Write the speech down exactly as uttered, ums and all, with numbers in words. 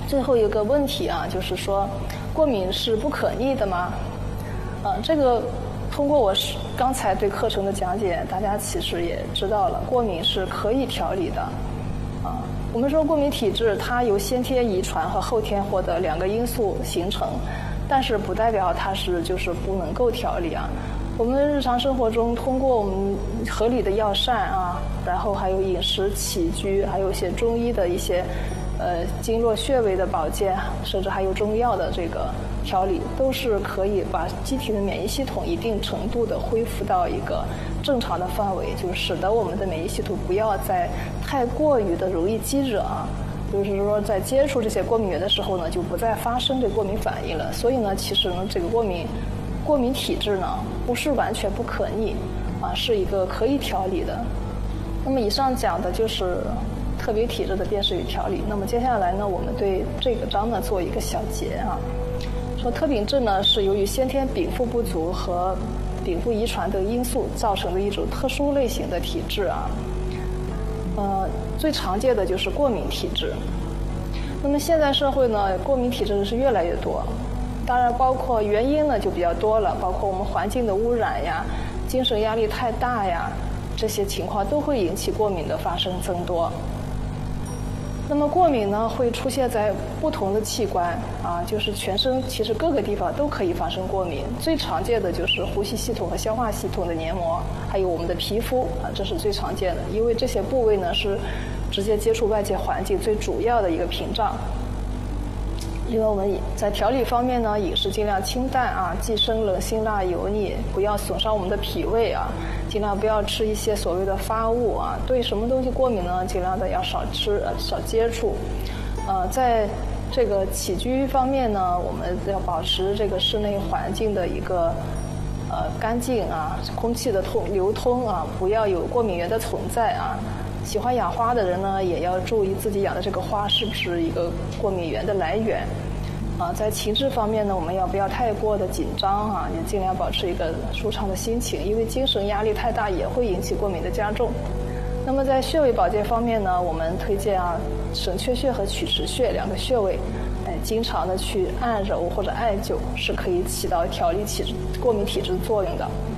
最后一个问题啊，就是说，过敏是不可逆的吗？呃，这个通过我刚才对课程的讲解，大家其实也知道了，过敏是可以调理的。啊，我们说过敏体质它由先天遗传和后天获得两个因素形成，但是不代表它是就是不能够调理啊。我们日常生活中通过我们合理的药膳啊，然后还有饮食起居，还有一些中医的一些呃经络穴位的保健，甚至还有中药的这个调理，都是可以把机体的免疫系统一定程度的恢复到一个正常的范围，就使得我们的免疫系统不要再太过于的容易激惹啊。就是说，在接触这些过敏源的时候呢，就不再发生这过敏反应了。所以呢，其实呢，这个过敏过敏体质呢，不是完全不可逆啊，是一个可以调理的。那么以上讲的就是特别体质的辨识与调理。那么接下来呢，我们对这个章呢做一个小结啊。说特禀质呢是由于先天禀赋不足和禀赋遗传等因素造成的一种特殊类型的体质啊。呃，最常见的就是过敏体质。那么现在社会呢，过敏体质是越来越多，当然包括原因呢就比较多了，包括我们环境的污染呀、精神压力太大呀，这些情况都会引起过敏的发生增多。那么过敏呢会出现在不同的器官啊，就是全身其实各个地方都可以发生过敏。最常见的就是呼吸系统和消化系统的黏膜，还有我们的皮肤啊，这是最常见的，因为这些部位呢是直接接触外界环境最主要的一个屏障。另外我们在调理方面呢，饮食尽量清淡啊，忌生冷、辛辣、油腻，不要损伤我们的脾胃啊，尽量不要吃一些所谓的发物啊。对什么东西过敏呢，尽量的要少吃、少接触。呃，在这个起居方面呢，我们要保持这个室内环境的一个呃干净啊，空气的通流通啊，不要有过敏源的存在啊。喜欢养花的人呢，也要注意自己养的这个花是不是一个过敏源的来源。啊，在情志方面呢，我们要不要太过的紧张啊？也尽量保持一个舒畅的心情，因为精神压力太大也会引起过敏的加重。那么在穴位保健方面呢，我们推荐啊，神阙穴和曲池穴两个穴位，哎，经常的去按揉或者艾灸，是可以起到调理体质过敏体质的作用的。